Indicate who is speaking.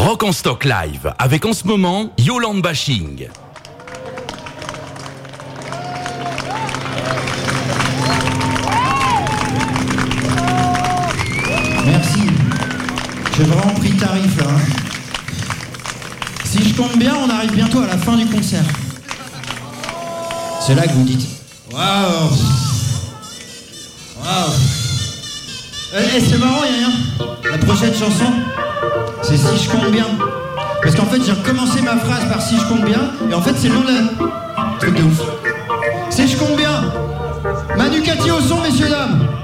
Speaker 1: Rock en stock live avec en ce moment Yolande Bashing.
Speaker 2: Merci. J'ai vraiment pris tarif là. Si je compte bien, on arrive bientôt à la fin du concert. C'est là que vous dites waouh. Waouh. Et c'est marrant, Yann. La prochaine chanson, c'est Si je compte bien. Parce qu'en fait, j'ai recommencé ma phrase par Si je compte bien, et en fait, c'est le nom de la... Truc de ouf. Si je compte bien. Manu Katché au son, messieurs, dames.